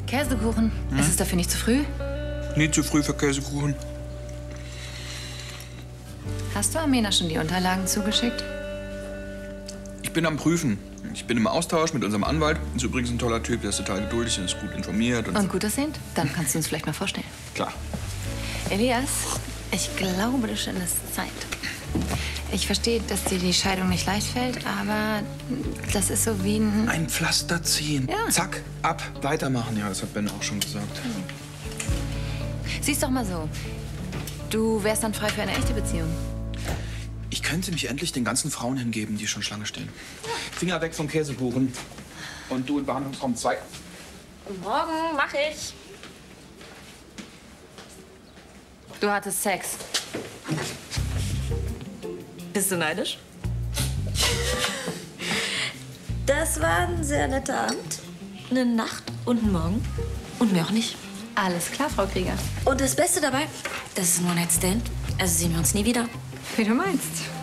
Käsekuchen. Ist es dafür nicht zu früh? Nie zu früh für Käsekuchen. Hast du Amena schon die Unterlagen zugeschickt? Ich bin am Prüfen. Ich bin im Austausch mit unserem Anwalt. Ist übrigens ein toller Typ, der ist total geduldig und ist gut informiert. Und gut aussehend? Dann kannst du uns vielleicht mal vorstellen. Klar. Elias, ich glaube, du stindest Zeit. Ich verstehe, dass dir die Scheidung nicht leicht fällt, aber das ist so wie ein... Ein Pflaster ziehen. Ja. Zack, ab, weitermachen. Ja, das hat Ben auch schon gesagt. Sieh's doch mal so. Du wärst dann frei für eine echte Beziehung. Ich könnte mich endlich den ganzen Frauen hingeben, die schon Schlange stehen. Finger weg vom Käsekuchen. Und du in Behandlungsraum 2. Morgen mach ich. Du hattest Sex. Bist du neidisch? Das war ein sehr netter Abend. Eine Nacht und ein Morgen. Und mehr auch nicht. Alles klar, Frau Krieger. Und das Beste dabei, das ist ein One-Night-Stand. Also sehen wir uns nie wieder. Wie du meinst.